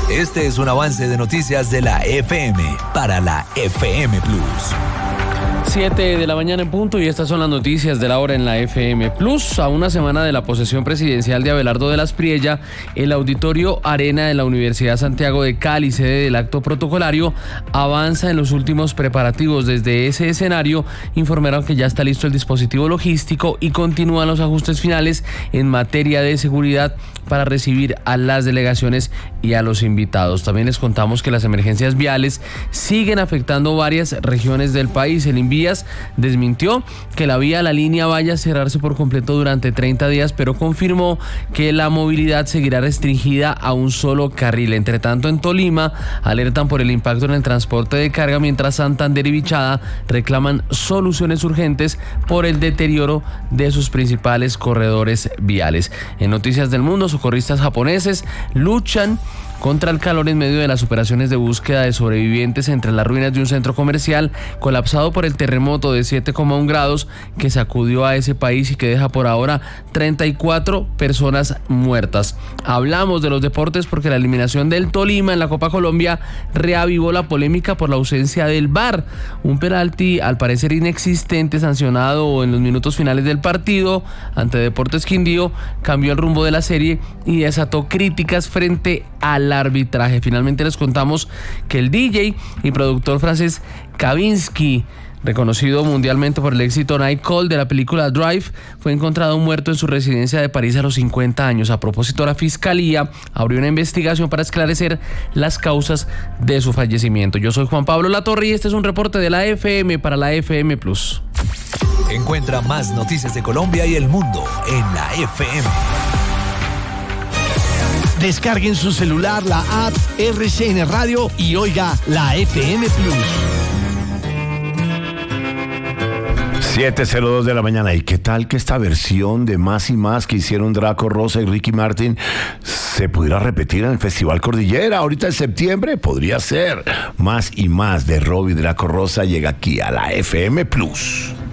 Este es un avance de noticias de la FM para la FM Plus. 7 de la mañana en punto y estas son las noticias de la hora en la FM Plus. A una semana de la posesión presidencial de Abelardo de las Priella, el Auditorio Arena de la Universidad Santiago de Cali, sede del acto protocolario, avanza en los últimos preparativos. Desde ese escenario informaron que ya está listo el dispositivo logístico y continúan los ajustes finales en materia de seguridad para recibir a las delegaciones y a los invitados. También les contamos que las emergencias viales siguen afectando varias regiones del país. El Invías desmintió que la vía a la línea vaya a cerrarse por completo durante 30 días, pero confirmó que la movilidad seguirá restringida a un solo carril. Entre tanto, en Tolima alertan por el impacto en el transporte de carga, mientras Santander y Vichada reclaman soluciones urgentes por el deterioro de sus principales corredores viales. En noticias del mundo, socorristas japoneses luchan contra el calor en medio de las operaciones de búsqueda de sobrevivientes entre las ruinas de un centro comercial colapsado por el terremoto de 7,1 grados que sacudió a ese país y que deja por ahora 34 personas muertas. Hablamos de los deportes porque la eliminación del Tolima en la Copa Colombia reavivó la polémica por la ausencia del VAR. Un penalti al parecer inexistente sancionado en los minutos finales del partido ante Deportes Quindío cambió el rumbo de la serie y desató críticas frente al arbitraje. Finalmente les contamos que el DJ y productor francés Kavinsky, reconocido mundialmente por el éxito Night Call de la película Drive, fue encontrado muerto en su residencia de París a los 50 años. A propósito, la Fiscalía abrió una investigación para esclarecer las causas de su fallecimiento. Yo soy Juan Pablo Latorre y este es un reporte de la FM para la FM Plus. Encuentra más noticias de Colombia y el mundo en la FM. Descarguen su celular la app RCN Radio y oiga la FM Plus. 7:02 de la mañana. ¿Y qué tal que esta versión de Más y Más que hicieron Draco Rosa y Ricky Martin se pudiera repetir en el Festival Cordillera? Ahorita en septiembre podría ser. Más y Más de Robbie Draco Rosa llega aquí a la FM Plus.